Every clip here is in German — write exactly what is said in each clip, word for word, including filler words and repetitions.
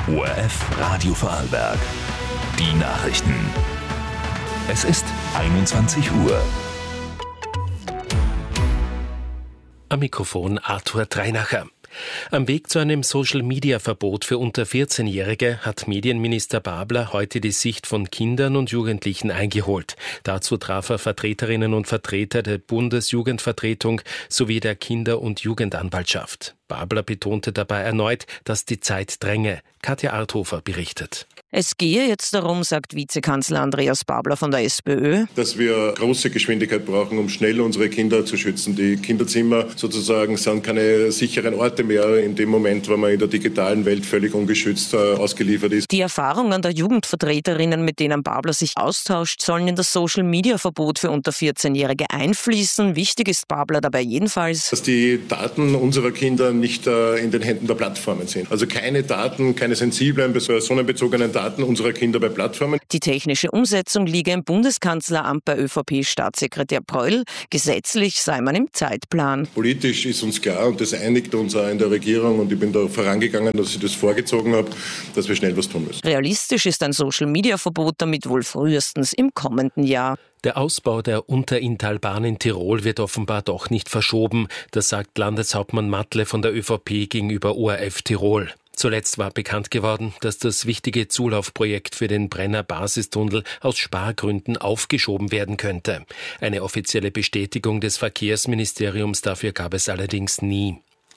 O R F Radio Vorarlberg. Die Nachrichten. Es ist einundzwanzig Uhr. Am Mikrofon Arthur Dreinacher. Am Weg zu einem Social-Media-Verbot für unter vierzehnjährige hat Medienminister Babler heute die Sicht von Kindern und Jugendlichen eingeholt. Dazu traf er Vertreterinnen und Vertreter der Bundesjugendvertretung sowie der Kinder- und Jugendanwaltschaft. Babler betonte dabei erneut, dass die Zeit dränge. Katja Arthofer berichtet. Es gehe jetzt darum, sagt Vizekanzler Andreas Babler von der SPÖ, dass wir große Geschwindigkeit brauchen, um schnell unsere Kinder zu schützen. Die Kinderzimmer sozusagen sind keine sicheren Orte mehr in dem Moment, wo man in der digitalen Welt völlig ungeschützt äh, ausgeliefert ist. Die Erfahrungen der Jugendvertreterinnen, mit denen Babler sich austauscht, sollen in das Social-Media-Verbot für unter vierzehnjährige einfließen. Wichtig ist Babler dabei jedenfalls, dass die Daten unserer Kinder nicht äh, in den Händen der Plattformen sind. Also keine Daten, keine sensiblen, personenbezogenen Daten unserer Kinder bei Plattformen. Die technische Umsetzung liege im Bundeskanzleramt bei ÖVP-Staatssekretär Pröll. Gesetzlich sei man im Zeitplan. Politisch ist uns klar, und das einigt uns auch in der Regierung, und ich bin da vorangegangen, dass ich das vorgezogen habe, dass wir schnell was tun müssen. Realistisch ist ein Social-Media-Verbot damit wohl frühestens im kommenden Jahr. Der Ausbau der Unterinntalbahn in Tirol wird offenbar doch nicht verschoben. Das sagt Landeshauptmann Matle von der ÖVP gegenüber O R F Tirol. Zuletzt war bekannt geworden, dass das wichtige Zulaufprojekt für den Brenner Basistunnel aus Spargründen aufgeschoben werden könnte. Eine offizielle Bestätigung des Verkehrsministeriums dafür gab es allerdings nie.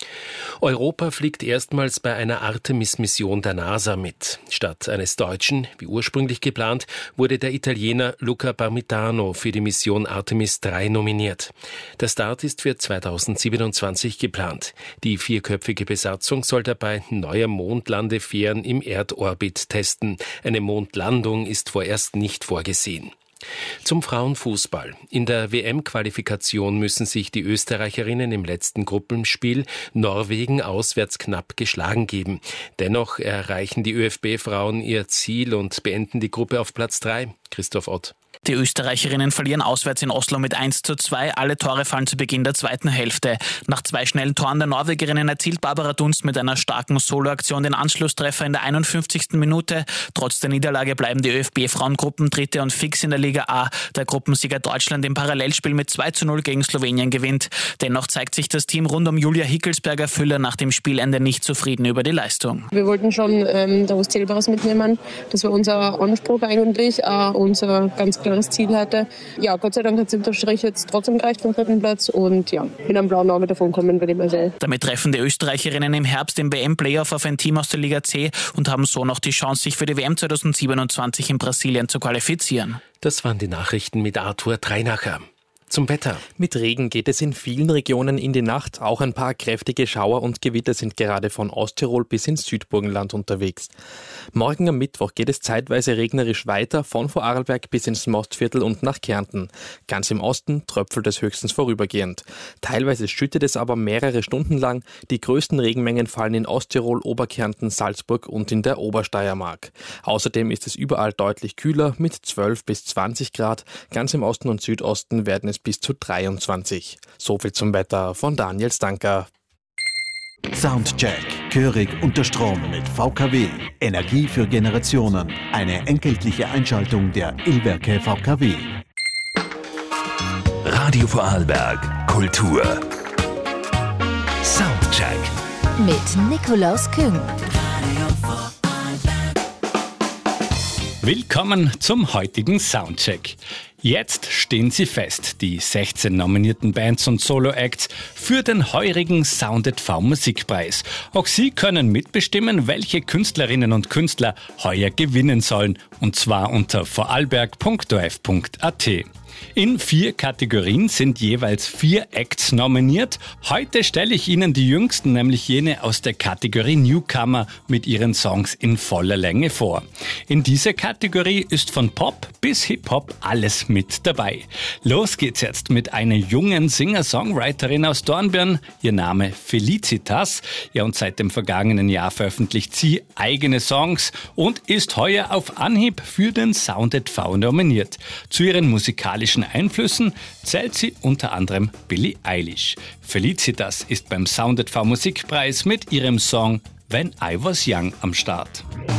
Europa fliegt erstmals bei einer Artemis-Mission der NASA mit. Statt eines Deutschen, wie ursprünglich geplant, wurde der Italiener Luca Parmitano für die Mission Artemis drei nominiert. Der Start ist für zweitausendsiebenundzwanzig geplant. Die vierköpfige Besatzung soll dabei neue Mondlandefähren im Erdorbit testen. Eine Mondlandung ist vorerst nicht vorgesehen. Zum Frauenfußball. In der W M-Qualifikation müssen sich die Österreicherinnen im letzten Gruppenspiel Norwegen auswärts knapp geschlagen geben. Dennoch erreichen die ÖFB-Frauen ihr Ziel und beenden die Gruppe auf Platz drei. Christoph Ott. Die Österreicherinnen verlieren auswärts in Oslo mit eins zu zwei. Alle Tore fallen zu Beginn der zweiten Hälfte. Nach zwei schnellen Toren der Norwegerinnen erzielt Barbara Dunst mit einer starken Soloaktion den Anschlusstreffer in der einundfünfzigsten Minute. Trotz der Niederlage bleiben die ÖFB-Frauen Gruppendritte und fix in der Liga A. Der Gruppensieger Deutschland im Parallelspiel mit zwei zu null gegen Slowenien gewinnt. Dennoch zeigt sich das Team rund um Julia Hickelsberger-Füller nach dem Spielende nicht zufrieden über die Leistung. Wir wollten schon ähm, da was Zählbares mitnehmen. Das war unser Anspruch eigentlich, äh, unser ganz klares Ziel hatte. Ja, Gott sei Dank hat es unter Strich jetzt trotzdem gereicht vom dritten Platz und ja, mit einem blauen Auge davon kommen, würde ich mal sagen. Damit treffen die Österreicherinnen im Herbst im W M-Playoff auf ein Team aus der Liga C und haben so noch die Chance, sich für die W M zweitausendsiebenundzwanzig in Brasilien zu qualifizieren. Das waren die Nachrichten mit Arthur Dreinacher. Zum Wetter. Mit Regen geht es in vielen Regionen in die Nacht. Auch ein paar kräftige Schauer und Gewitter sind gerade von Osttirol bis ins Südburgenland unterwegs. Morgen am Mittwoch geht es zeitweise regnerisch weiter, von Vorarlberg bis ins Mostviertel und nach Kärnten. Ganz im Osten tröpfelt es höchstens vorübergehend. Teilweise schüttet es aber mehrere Stunden lang. Die größten Regenmengen fallen in Osttirol, Oberkärnten, Salzburg und in der Obersteiermark. Außerdem ist es überall deutlich kühler mit zwölf bis zwanzig Grad. Ganz im Osten und Südosten werden es bis zu dreiundzwanzig. So viel zum Wetter von Daniel Stanker. Soundcheck. Gehörig unter Strom mit V K W. Energie für Generationen. Eine entgeltliche Einschaltung der Illwerke V K W. Radio Vorarlberg. Kultur. Soundcheck. Mit Nikolaus Küng. Willkommen zum heutigen Soundcheck. Jetzt stehen sie fest, die sechzehn nominierten Bands und Solo-Acts für den heurigen Sound at V Musikpreis. Auch sie können mitbestimmen, welche Künstlerinnen und Künstler heuer gewinnen sollen, und zwar unter vorarlberg punkt o f punkt a t. In vier Kategorien sind jeweils vier Acts nominiert. Heute stelle ich Ihnen die jüngsten, nämlich jene aus der Kategorie Newcomer mit ihren Songs in voller Länge vor. In dieser Kategorie ist von Pop bis Hip-Hop alles mit dabei. Los geht's jetzt mit einer jungen Singer-Songwriterin aus Dornbirn. Ihr Name Felicitas. Ja, und seit dem vergangenen Jahr veröffentlicht sie eigene Songs und ist heuer auf Anhieb für den Sound at V nominiert. Zu ihren musikalischen Einflüssen zählt sie unter anderem Billie Eilish. Felicitas ist beim Sound at V Musikpreis mit ihrem Song When I Was Young am Start.